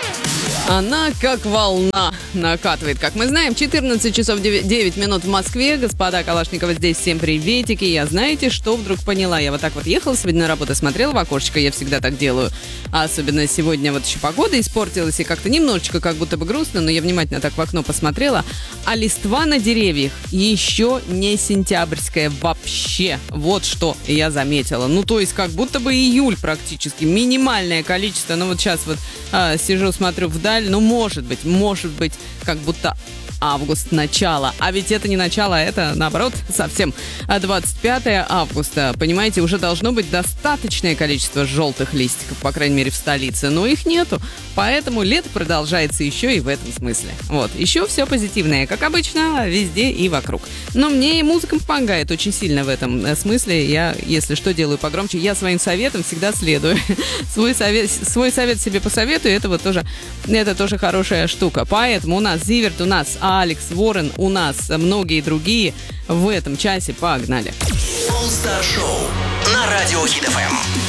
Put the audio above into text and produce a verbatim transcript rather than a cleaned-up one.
Она как волна накатывает. Как мы знаем, четырнадцать часов девять минут в Москве. Господа Калашникова здесь. Всем приветики. Я знаете, что вдруг поняла? Я вот так вот ехала сегодня на работу, смотрела в окошечко. Я всегда так делаю. А особенно сегодня вот еще погода испортилась. И как-то немножечко как будто бы грустно. Но я внимательно так в окно посмотрела. А листва на деревьях еще не сентябрьская вообще. Вот что я заметила. Ну, то есть как будто бы июль практически. Минимальное количество. Ну, вот сейчас вот а, сижу, смотрю вдаль. Ну, может быть, может быть, как будто август, начало. А ведь это не начало, это, наоборот, совсем двадцать пятое августа. Понимаете, уже должно быть достаточное количество желтых листиков, по крайней мере, в столице. Но их нету. Поэтому лето продолжается еще и в этом смысле. Вот. Еще все позитивное, как обычно, везде и вокруг. Но мне и музыка помогает очень сильно в этом смысле. Я, если что, делаю погромче. Я своим советом всегда следую. свой, совет, свой совет себе посоветую. Это вот тоже, это тоже хорошая штука. Поэтому у нас Зиверт, у нас Алекс Ворон, у нас многие другие в этом часе. Погнали. All Star Show на радио Хит эф эм.